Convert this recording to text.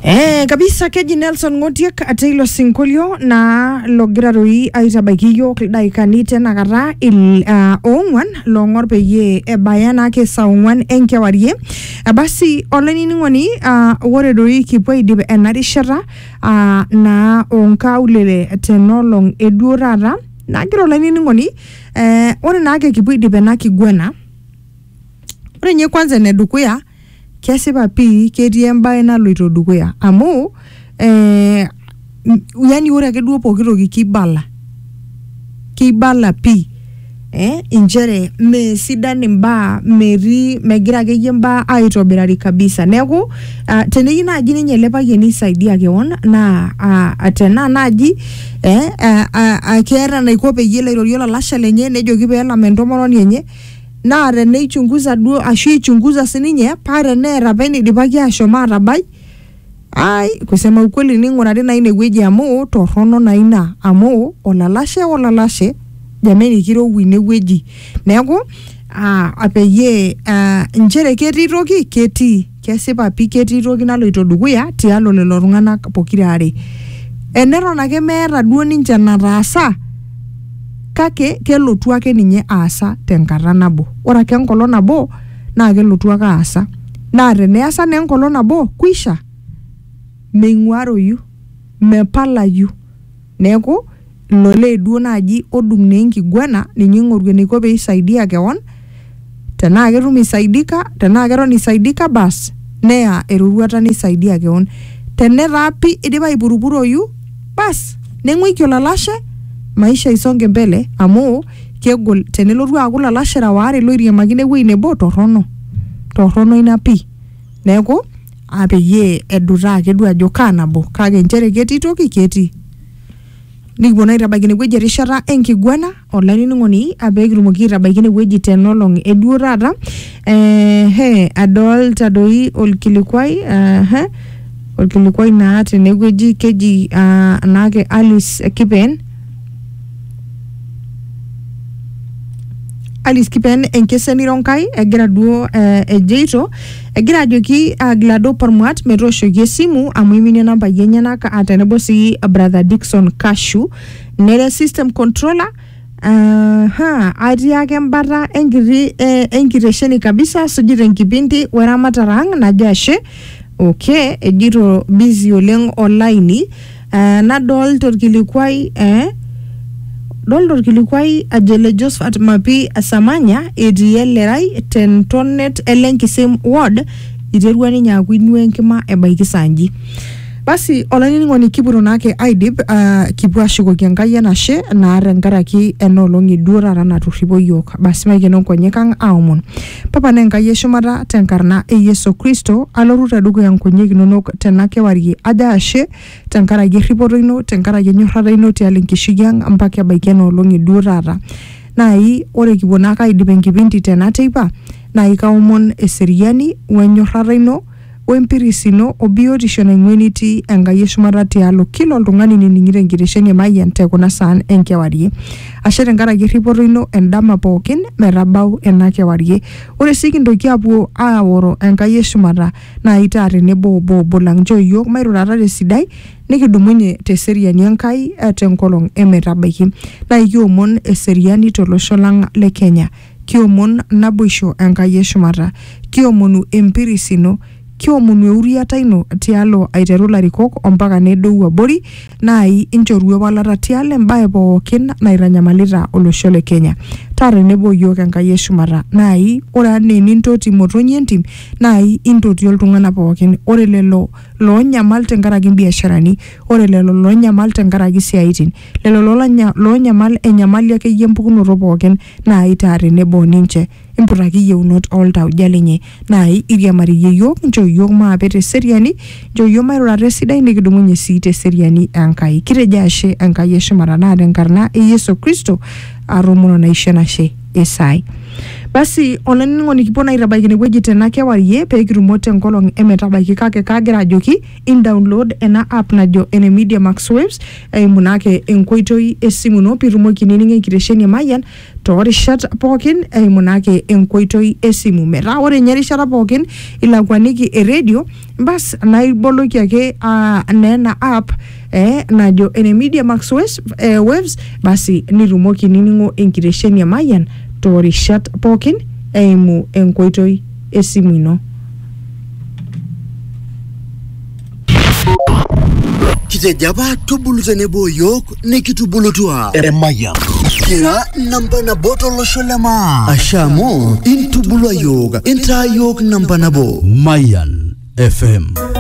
Kabisa keji Nelson Ngotiek atailo sinkolio na logira roi aitabaiki yiok daikani tena kata ongwan longor peyie ebaya nake saa ongwan enkewarie. Basi olainining'oni ore roi kipuo aidip ena rishata na onkaulele tenolong eduo taata nagira olainining'oni ore nake kipuo aidip ena kiguana. Ore nye kwanza enedukuya kesipa pii ketii embae naloito dukuya amu yani ore ake duo pooki toki kibala pii injere me sidan imbaa megira akeyie imbaa aitobirari kabisa. Neeku teneyieu naaji ninye ele payian nisaidia keon na tena naaji keeta naiko peyie lairorie olashe lenye nejoki peelam entomononi enye na teneichunguza duo ashu ichunguza sininye pare neera peni dipaki ashomo atabai. Kusema ukweli ning'urari na inewueji amu torrono na ina amu olalashe jameni kirowui inewueji. Neeku apeyie njere ketii kesipa pii ketii toki naloito dukuya tialo lelo tung'anak pokirare. Eneton ake meeta duo ninche nataasa kake kelotu ake ninye aasa tenkata nabo. Ore ake enkolong nabo na kelotu ake aasa. Na teneasa na enkolong nabo kuisha meing'uaroyu mepalayu. Neeku lole duo naaji odung nenkiguana ninye ing'oru eniko peisaidia keon. Tenaa ketum isaidika, tenaa keton isaidika bas neya eroruata nisaidia keon. Tenetaa pii idipa aipurupuroyu bas neng'uiki olalashe maisha isonge mbele amu kegol tenelotu aaku lalashera waare loiriamakine ewuei nebo torrono ina pii. Neeku apeyie edutaa ake duo ajo kaa nabo kake njere ketii toki ketii. Nikipuo naa aitabaiki inewueji erishata enkiguana olainining'oni apekitumoki aitabaiki inewueji tenolong eduo taata. Adolta doi olkilikwai naa tenewueji keji naake Alice Kipen enkeseni ronkai egira duo ejeito egira ajoki Glado Parmuat metooshoki esimu amu iminie namba enyenak tenebo sii brother Dickson Kashu nere system controller atii ake mbata enkitesheni kabisa sujita enkipindi weramatare ang najo ashe. Okay, ejito busy oleng online. Nadolta orkilikwai Ajele Josephat Mapi Asamanya etii elerai tentonet elenkisem ward iterua ninye akuinua enkima ebaiki sanji. Basi olainining'oni kipuo naake aidip kipuo ashukoki Enkai enashe naa tenkaraki enoolong duo taata naturripo yiok. Basi maikeno nkonyek ang aomon. Papa na Enkai eshumata tenkarna Yesu Kristo alotu tedukuya nkonyek inonok tena kewarie aja ashe tenkaraki erripoto ino tenkaraki enyorrata ino tialo enkishui ang mpaka ebaiki enoolong duo taata. Nai ore kipuo naake aidip enkipindi tena teipa nai kaomon eseriani wenyorrata ino wempiris ino obiotisho naing'uenitii Enkai eshumata tialo kila oltung'ani nining'ito enkitesheni Mayian tekuna saan enkewarie. Ashe tenkaraki erripoto ino endama pookin metabau ena kewarie. Ore sii kintoki apuo aoro Enkai eshumata nai taa tenebo obo lang njoo yiok mairurata tesidai nikidumunye teseriani Enkai tenkolong emetabaiki. Nai kiomon eseriani tolosho lang le Kenya. Kiomon naboisho Enkai eshumata. Kiomonu empiris ino. Kiomonu euriata ino tialo aiteru larikok ompaka nedou abori nai inchoru ewalata tialo embae pookin naitanyamalita olosho le Kenya. Tare nebo yiok Enkai eshumata nai ore ane nintoti motonyi entim nai intoti oltung'anak pookin. Ore lelo loonyamal tenkaraki biasharani, ore lelo loonyamal tenkaraki siaitin, lelo loonyamal enyamali akeyie empukunoto pookin nai tare nebo ninche. Imputaki yeunot oltauja lenye nai iriamariyie yiok njoo yiok maape teseriani njoo yiok mairurata esidai nikidumunye sii teseriani Enkai. Kitejo ashe Enkai eshumata naa tenkarna Yesu Kristo aromono naisho enashe esai. Basi olainining'oni kipuo naa aitabaiki inewueji tena kewarie pee kitumo tenkolong emetabaiki kake kagira ajoki in-download ena app najo ene Media Max Waves eimu naake enkoitoi esimu ino piitumoki nining enkitesheni e Mayian toorishat pookin eimu naake enkoitoi esimu. Metaa ore nye erishata pookin ilakwaniki eredio bas naa iboloki ake nena app najo ene Media Max Waves basi nitumoki nining'o enkitesheni e Mayian toorishat pookin eimu enkoitoi esimu ino. Kitejaba tubulu tenebo yok nikitubulutua Mayian kira namba nabo tolosho lema ashamu intubulua yok intaa yok namba nabo Mayian FM.